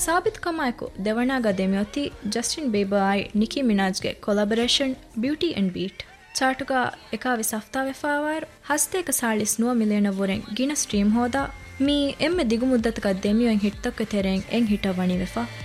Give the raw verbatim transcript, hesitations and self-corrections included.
ಸಾಬಿತ್ ಕಮಾಯ್ಕು ದೆವಣಾಗ ದೆಮಿಯೊತಿ Justin Bieber I Nikki ಮಿನಾಜ್ಗೆ collaboration beauty and beet ಚಾಟುಗ ಎಕಾವಿ ಸಫ್ತಾವೆ ಫಾವಾರ್ ಹಸ್ತೇಕ ಸಾಳಿಸ್ ನುವ ಮಿಲಿಯನ ವರೆಂ ಗಿನ stream ಹೋದ me ಎಮ್ಮೆ ದಿಗು ಮುದ್ದತಕ ದೆಮಿಯೊಂ ಹಿಟ್ಟಕ್ಕೆ ತೆರೆಂ M ಹಿಟ ವಣಿವೆಫಾ